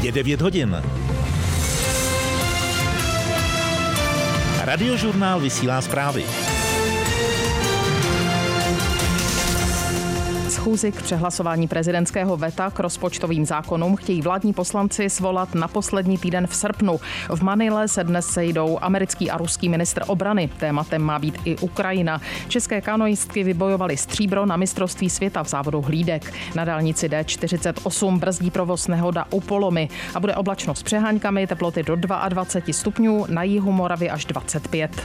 Je 9 hodin. Radiožurnál vysílá zprávy. Schůzi k přehlasování prezidentského veta k rozpočtovým zákonům chtějí vládní poslanci svolat na poslední týden v srpnu. V Manile se dnes sejdou americký a ruský ministr obrany. Tématem má být i Ukrajina. České kanoistky vybojovaly stříbro na mistrovství světa v závodu hlídek. Na dálnici D48 brzdí provoz nehoda u Polomy a bude oblačno s přeháňkami, teploty do 22 stupňů, na jihu Moravy až 25.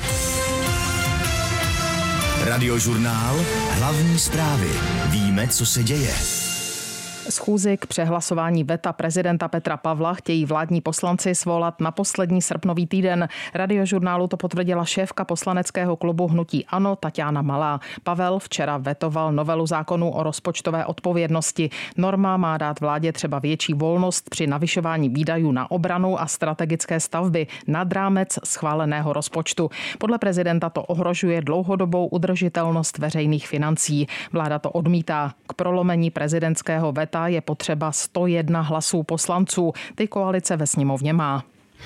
Radiožurnál, hlavní zprávy. Víme, co se děje. Schůzi k přehlasování veta prezidenta Petra Pavla chtějí vládní poslanci svolat na poslední srpnový týden. Radiožurnálu to potvrdila šéfka poslaneckého klubu hnutí ANO Taťána Malá. Pavel včera vetoval novelu zákonu o rozpočtové odpovědnosti. Norma má dát vládě třeba větší volnost při navyšování výdajů na obranu a strategické stavby nad rámec schváleného rozpočtu. Podle prezidenta to ohrožuje dlouhodobou udržitelnost veřejných financí. Vláda to odmítá. K prolomení prezidentského veta je potřeba 101 hlasů poslanců. Ty koalice ve sněmovně má.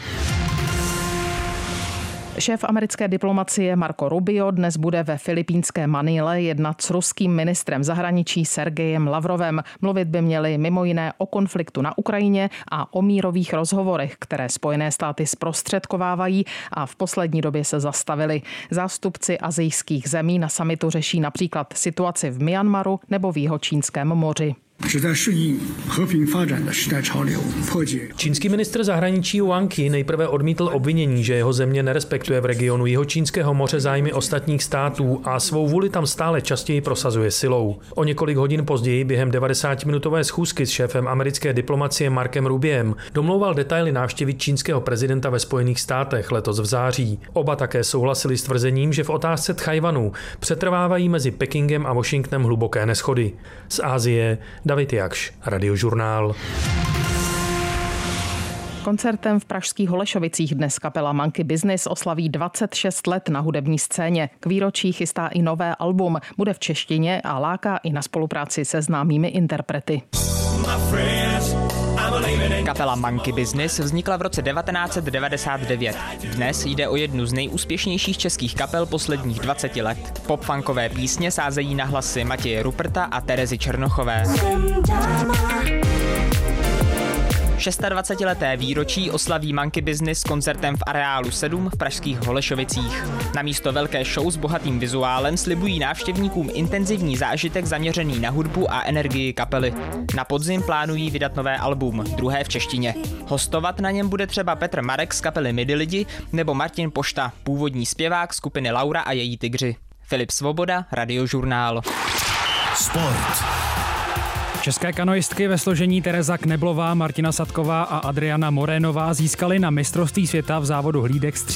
Šéf americké diplomacie Marco Rubio dnes bude ve filipínské Manile jednat s ruským ministrem zahraničí Sergejem Lavrovem. Mluvit by měli mimo jiné o konfliktu na Ukrajině a o mírových rozhovorech, které Spojené státy zprostředkovávají a v poslední době se zastavily. Zástupci asijských zemí na summitu řeší například situaci v Myanmaru nebo v Jihočínském moři. Čínský ministr zahraničí Wang Yi nejprve odmítl obvinění, že jeho země nerespektuje v regionu Jihočínského moře zájmy ostatních států a svou vůli tam stále častěji prosazuje silou. O několik hodin později během 90-minutové schůzky s šéfem americké diplomacie Markem Rubiem domlouval detaily návštěvy čínského prezidenta ve Spojených státech letos v září. Oba také souhlasili s tvrzením, že v otázce Tchajwanu přetrvávají mezi Pekingem a Washingtonem hluboké neshody. Z Asie David Jakš, Radiožurnál. Koncertem v pražských Holešovicích dnes kapela Monkey Business oslaví 26 let na hudební scéně. K výročí chystá i nové album. Bude v češtině a láká i na spolupráci se známými interprety. Kapela Monkey Business vznikla v roce 1999. Dnes jde o jednu z nejúspěšnějších českých kapel posledních 20 let. Pop-funkové písně sázejí na hlasy Matěje Ruperta a Terezy Černochové. 26leté výročí oslaví Monkey Business koncertem v areálu 7 v pražských Holešovicích. Namísto velké show s bohatým vizuálem slibují návštěvníkům intenzivní zážitek zaměřený na hudbu a energii kapely. Na podzim plánují vydat nové album, druhé v češtině. Hostovat na něm bude třeba Petr Marek z kapely Midi Lidi nebo Martin Pošta, původní zpěvák skupiny Laura a její tygři. Filip Svoboda, Radiožurnál. Sport. České kanoistky ve složení Tereza Kneblová, Martina Sadková a Adriana Morénová získaly na mistrovství světa v závodu hlídek